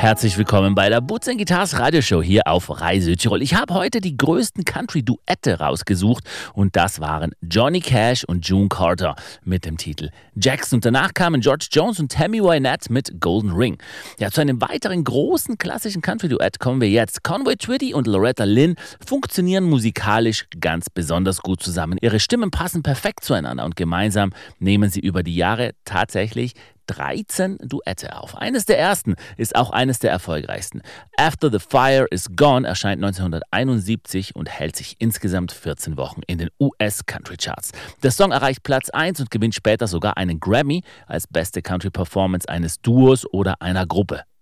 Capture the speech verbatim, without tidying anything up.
Herzlich willkommen bei der Boots and Guitars Radioshow hier auf Rai Südtirol. Ich habe heute die größten Country-Duette rausgesucht und das waren Johnny Cash und June Carter mit dem Titel Jackson. Und danach kamen George Jones und Tammy Wynette mit Golden Ring. Ja, zu einem weiteren großen klassischen Country-Duett kommen wir jetzt. Conway Twitty und Loretta Lynn funktionieren musikalisch ganz besonders gut zusammen. Ihre Stimmen passen perfekt zueinander und gemeinsam nehmen sie über die Jahre tatsächlich dreizehn Duette auf. Eines der ersten ist auch eines der erfolgreichsten. After the Fire is Gone erscheint neunzehnhunderteinundsiebzig und hält sich insgesamt vierzehn Wochen in den U S Country Charts. Der Song erreicht Platz eins und gewinnt später sogar einen Grammy als beste Country Performance eines Duos oder einer Gruppe.